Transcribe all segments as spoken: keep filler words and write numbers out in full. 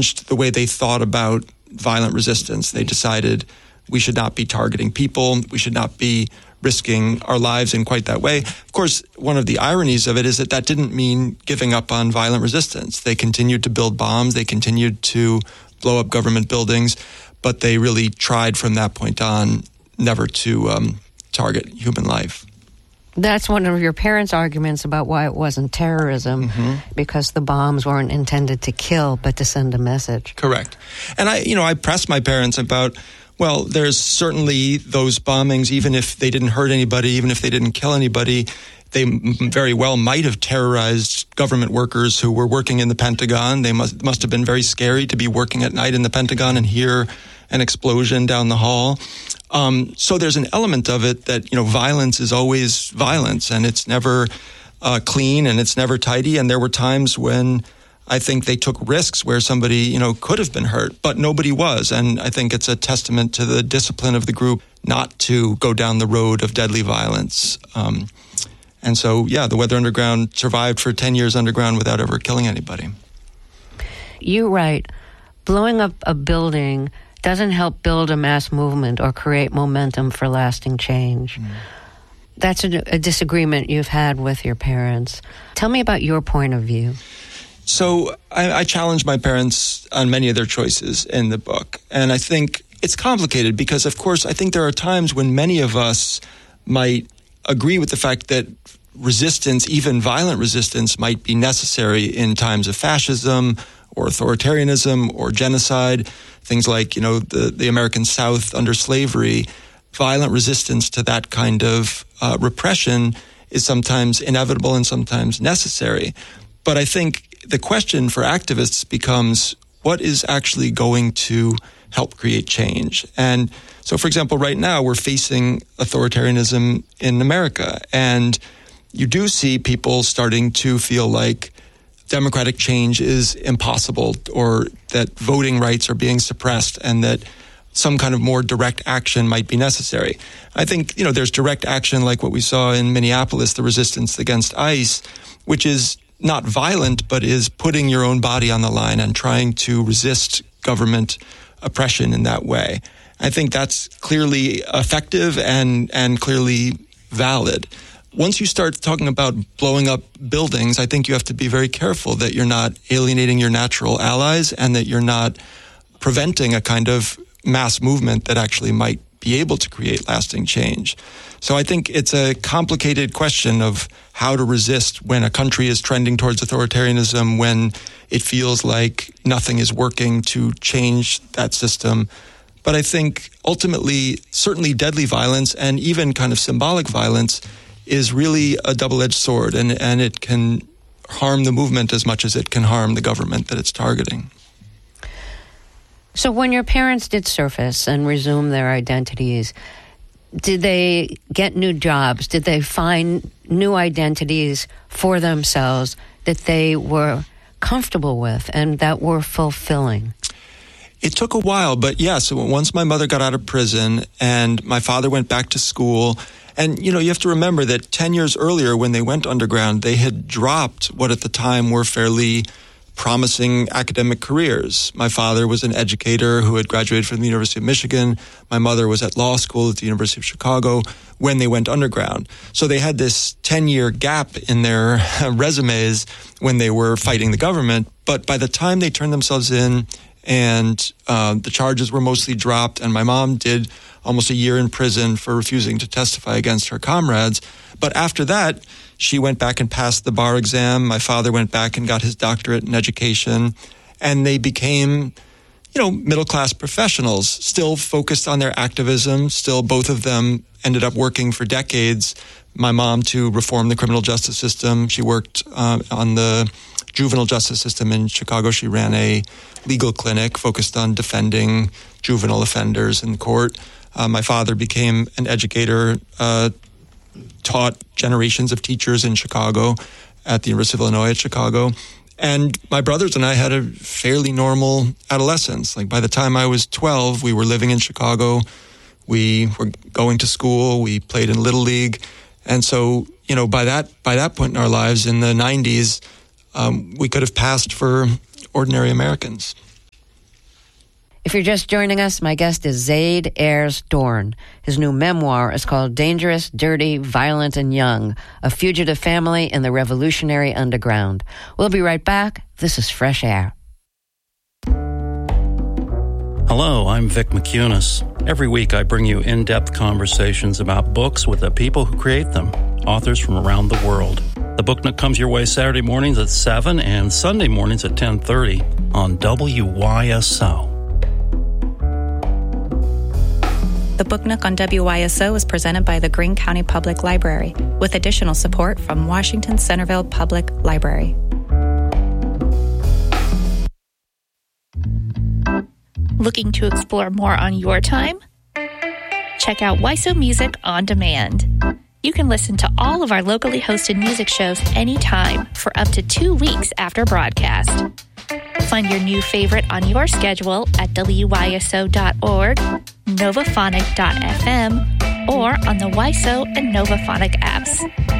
changed the way they thought about violent resistance. They decided we should not be targeting people. We should not be risking our lives in quite that way. Of course, one of the ironies of it is that that didn't mean giving up on violent resistance. They continued to build bombs. They continued to blow up government buildings, but they really tried from that point on never to um, target human life. That's one of your parents' arguments about why it wasn't terrorism, mm-hmm. because the bombs weren't intended to kill, but to send a message. Correct. And I, you know, I pressed my parents about, well, there's certainly those bombings, even if they didn't hurt anybody, even if they didn't kill anybody, they very well might have terrorized government workers who were working in the Pentagon. They must must have been very scary to be working at night in the Pentagon and hear an explosion down the hall. Um, so there's an element of it that, you know, violence is always violence, and it's never uh, clean and it's never tidy. And there were times when I think they took risks where somebody, you know, could have been hurt, but nobody was. And I think it's a testament to the discipline of the group not to go down the road of deadly violence. Um, and so, yeah, the Weather Underground survived for ten years underground without ever killing anybody. You write, blowing up a building doesn't help build a mass movement or create momentum for lasting change. Mm. That's a, a disagreement you've had with your parents. Tell me about your point of view. So I, I challenge my parents on many of their choices in the book. And I think it's complicated because, of course, I think there are times when many of us might agree with the fact that resistance, even violent resistance, might be necessary in times of fascism or authoritarianism or genocide. Things like, you know, the, the American South under slavery, violent resistance to that kind of uh, repression is sometimes inevitable and sometimes necessary. But I think the question for activists becomes, what is actually going to help create change? And so, for example, right now we're facing authoritarianism in America, and you do see people starting to feel like democratic change is impossible, or that voting rights are being suppressed, and that some kind of more direct action might be necessary. I think, you know, there's direct action like what we saw in Minneapolis, the resistance against ICE, which is not violent, but is putting your own body on the line and trying to resist government oppression in that way. I think that's clearly effective and, and clearly valid. Once you start talking about blowing up buildings, I think you have to be very careful that you're not alienating your natural allies and that you're not preventing a kind of mass movement that actually might be able to create lasting change. So I think it's a complicated question of how to resist when a country is trending towards authoritarianism, when it feels like nothing is working to change that system. But I think ultimately, certainly deadly violence and even kind of symbolic violence is really a double-edged sword, and, and it can harm the movement as much as it can harm the government that it's targeting. So when your parents did surface and resume their identities, did they get new jobs? Did they find new identities for themselves that they were comfortable with and that were fulfilling? It took a while, but yes, yeah, so once my mother got out of prison and my father went back to school, and, you know, you have to remember that ten years earlier when they went underground, they had dropped what at the time were fairly promising academic careers. My father was an educator who had graduated from the University of Michigan. My mother was at law school at the University of Chicago when they went underground. So they had this ten-year gap in their resumes when they were fighting the government. But by the time they turned themselves in and uh, the charges were mostly dropped, and my mom did almost a year in prison for refusing to testify against her comrades. But after that, she went back and passed the bar exam. My father went back and got his doctorate in education. And they became, you know, middle-class professionals, still focused on their activism. Still, both of them ended up working for decades. My mom to reform the criminal justice system. She worked uh, on the juvenile justice system in Chicago. She ran a legal clinic focused on defending juvenile offenders in court. Uh, my father became an educator, uh, taught generations of teachers in Chicago at the University of Illinois at Chicago. And my brothers and I had a fairly normal adolescence. Like by the time I was twelve, we were living in Chicago. We were going to school. We played in Little League. And so, you know, by that by that point in our lives in the nineties, um, we could have passed for ordinary Americans. If you're just joining us, my guest is Zaid Ayers Dorn. His new memoir is called Dangerous, Dirty, Violent, and Young, A Fugitive Family in the Revolutionary Underground. We'll be right back. This is Fresh Air. Hello, I'm Vic McCunis. Every week I bring you in-depth conversations about books with the people who create them, authors from around the world. The Book Nook comes your way Saturday mornings at seven and Sunday mornings at ten thirty on W Y S O. The Book Nook on W Y S O is presented by the Greene County Public Library, with additional support from Washington Centerville Public Library. Looking to explore more on your time? Check out Y S O Music On Demand. You can listen to all of our locally hosted music shows anytime for up to two weeks after broadcast. Find your new favorite on your schedule at W Y S O dot org, Novaphonic dot F M, or on the Y S O and Novaphonic apps.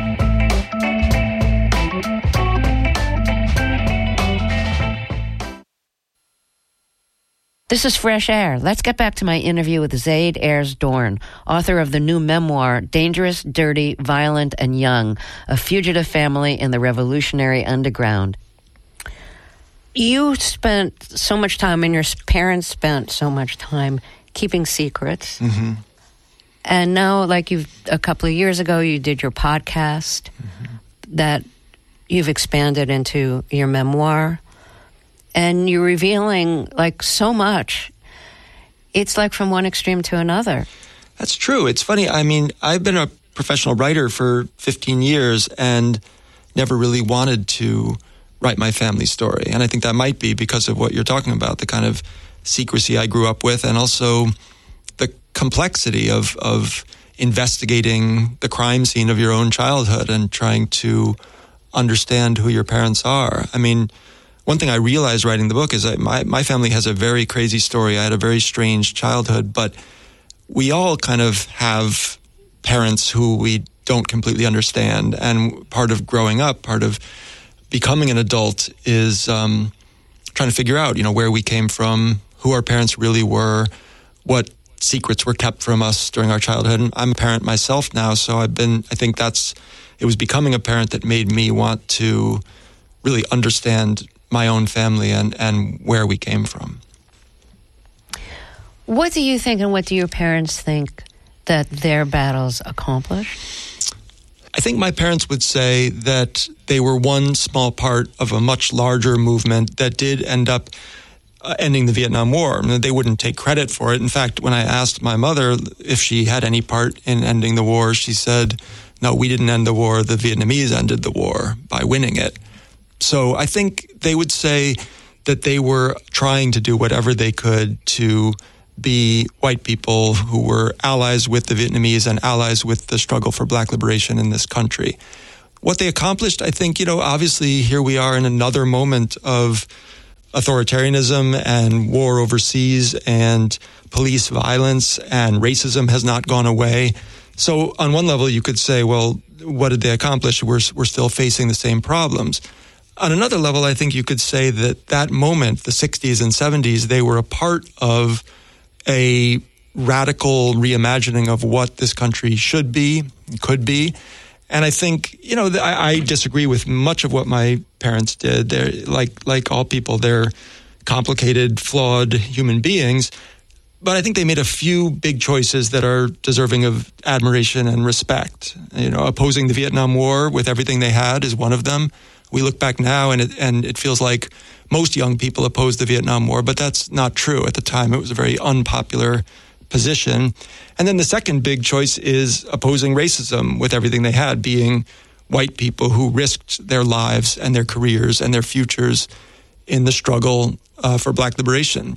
This is Fresh Air. Let's get back to my interview with Zaid Ayers Dorn, author of the new memoir, Dangerous, Dirty, Violent, and Young, A Fugitive Family in the Revolutionary Underground. You spent so much time, and your parents spent so much time keeping secrets. Mm-hmm. And now, like you've a couple of years ago, you did your podcast mm-hmm. that you've expanded into your memoir. And you're revealing, like, so much. It's like from one extreme to another. That's true. It's funny. I mean, I've been a professional writer for fifteen years and never really wanted to write my family story. And I think that might be because of what you're talking about, the kind of secrecy I grew up with, and also the complexity of, of investigating the crime scene of your own childhood and trying to understand who your parents are. I mean, one thing I realized writing the book is that my, my family has a very crazy story. I had a very strange childhood, but we all kind of have parents who we don't completely understand. And part of growing up, part of becoming an adult is um, trying to figure out, you know, where we came from, who our parents really were, what secrets were kept from us during our childhood. And I'm a parent myself now, so I've been, I think that's, it was becoming a parent that made me want to really understand my own family and, and where we came from. What do you think and what do your parents think that their battles accomplished? I think my parents would say that they were one small part of a much larger movement that did end up uh, ending the Vietnam War. I mean, they wouldn't take credit for it. In fact, when I asked my mother if she had any part in ending the war, she said, no, we didn't end the war. The Vietnamese ended the war by winning it. So I think they would say that they were trying to do whatever they could to be white people who were allies with the Vietnamese and allies with the struggle for black liberation in this country. What they accomplished, I think, you know, obviously here we are in another moment of authoritarianism and war overseas and police violence, and racism has not gone away. So on one level, you could say, well, what did they accomplish? We're, we're still facing the same problems. On another level, I think you could say that that moment, the sixties and seventies, they were a part of a radical reimagining of what this country should be, could be. And I think, you know, I, I disagree with much of what my parents did. They're like, like all people, they're complicated, flawed human beings. But I think they made a few big choices that are deserving of admiration and respect. You know, opposing the Vietnam War with everything they had is one of them. We look back now and it, and it feels like most young people oppose the Vietnam War, but that's not true. At the time, it was a very unpopular position. And then the second big choice is opposing racism with everything they had, being white people who risked their lives and their careers and their futures in the struggle uh, for black liberation.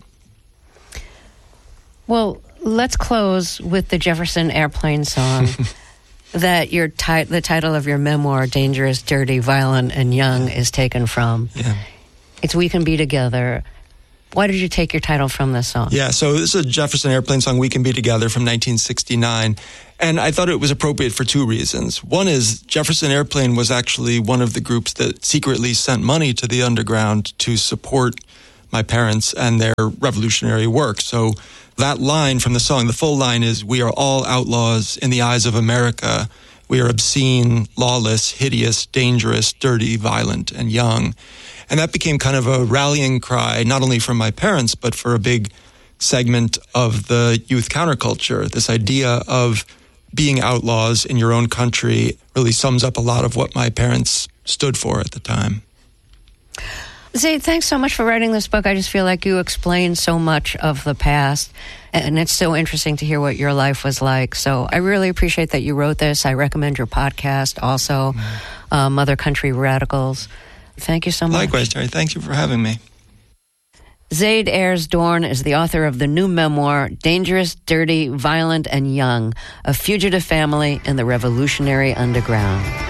Well, let's close with the Jefferson Airplane song that your ti- the title of your memoir, Dangerous, Dirty, Violent, and Young, is taken from. Yeah. It's We Can Be Together. Why did you take your title from this song? Yeah, so this is a Jefferson Airplane song, We Can Be Together, from nineteen sixty-nine. And I thought it was appropriate for two reasons. One is Jefferson Airplane was actually one of the groups that secretly sent money to the underground to support my parents and their revolutionary work. So that line from the song, the full line is, "We are all outlaws in the eyes of America. We are obscene, lawless, hideous, dangerous, dirty, violent, and young." And that became kind of a rallying cry, not only from my parents, but for a big segment of the youth counterculture. This idea of being outlaws in your own country really sums up a lot of what my parents stood for at the time. Zaid, thanks so much for writing this book. I just feel like you explained so much of the past, and it's so interesting to hear what your life was like. So I really appreciate that you wrote this. I recommend your podcast also, mm-hmm. uh, Mother Country Radicals. Thank you so much. Likewise, Terry. Thank you for having me. Zaid Ayers-Dorn is the author of the new memoir, Dangerous, Dirty, Violent, and Young, A Fugitive Family in the Revolutionary Underground.